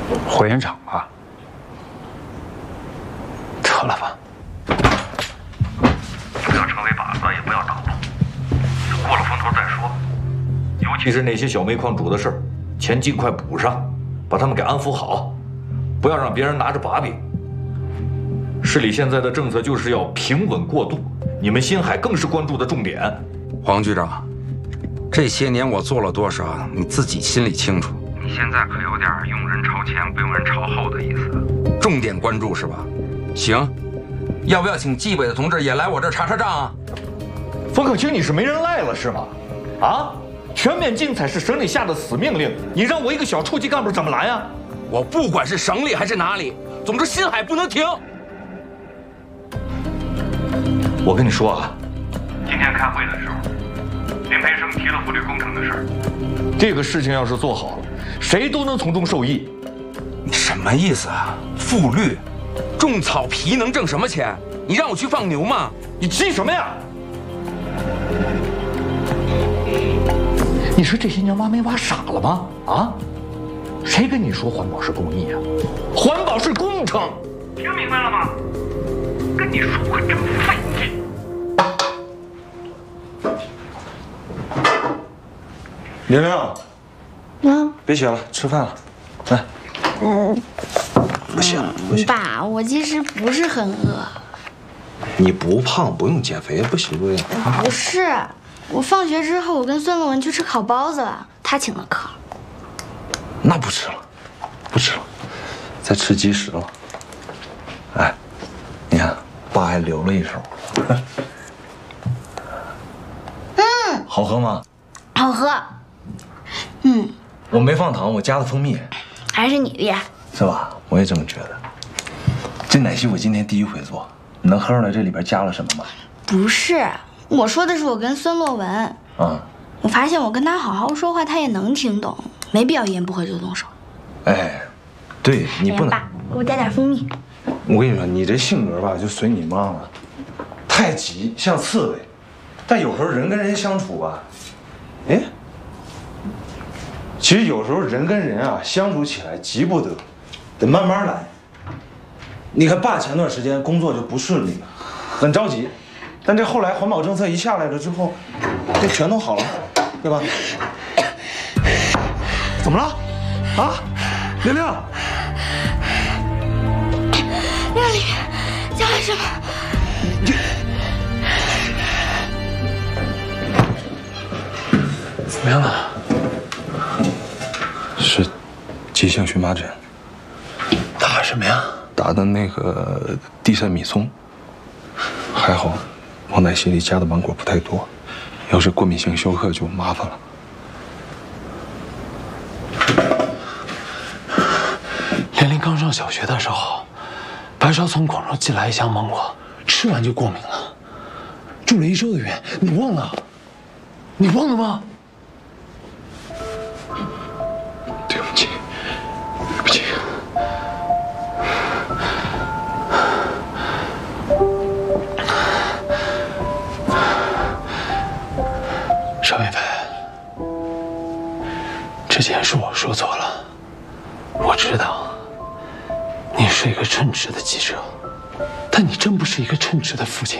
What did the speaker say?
火焰场啊？得了吧， 不要成为靶子，也不要捣乱，过了风头再说。尤其是那些小煤矿主的事儿，钱尽快补上，把他们给安抚好，不要让别人拿着把柄。市里现在的政策就是要平稳过渡，你们新海更是关注的重点。 黄局长，这些年我做了多少，你自己心里清楚。你现在可有点用人朝前不用人朝后的意思，重点关注是吧？行，要不要请纪委的同志也来我这儿查查账啊？ 冯可清，你是没人赖了是吗？啊，全面竞采是省里下的死命令，你让我一个小处级干部怎么来呀？ 我不管是省里还是哪里，总之新海不能停。 我跟你说啊，今天开会的时候，林培生提了复绿工程的事儿，这个事情要是做好了，谁都能从中受益。 你什么意思啊？复绿，种草皮能挣什么钱？你让我去放牛吗？ 你急什么呀？你说这些年挖煤挖傻了吗？啊？谁跟你说环保是公益啊？环保是工程，听明白了吗？跟你说话真费劲。 玲玲，别写了，吃饭了，来。不行， 爸，我其实不是很饿。 你不胖，不用减肥，不行不行。 不是，我放学之后，我跟孙乐文去吃烤包子了，他请的客。 那不吃了，不吃了，再吃鸡食了。哎，你看，爸还留了一手。好喝吗？ 好喝。 我没放糖，我加了蜂蜜。 还是你厉害。 是吧？我也这么觉得。这奶昔我今天第一回做，你能喝出来这里边加了什么吗？ 不是，我说的是我跟孙洛文。 啊， 我发现我跟他好好说话，他也能听懂，没必要一言不合就动手。 哎，对你不能。 爸，给我加点蜂蜜。 我跟你说，你这性格吧，就随你妈了，太急像刺猬，但有时候人跟人相处吧，哎，其实有时候人跟人啊相处起来急不得，得慢慢来。你看爸前段时间工作就不顺利了，很着急，但这后来环保政策一下来了之后，这全都好了，对吧？怎么了？啊，玲玲。 那里加了什么？ 怎么样了？ 是急性荨麻疹。 打什么呀？ 打的那个地塞米松，还好，我奶昔里加的芒果不太多，要是过敏性休克就麻烦了。 玲玲刚上小学的时候，白少从广州寄来一箱芒果，吃完就过敏了，住了1周的院，你忘了？你忘了吗？ 对不起，对不起。 邵云飞，之前是我说错了，我知道你是一个称职的记者，但你真不是一个称职的父亲。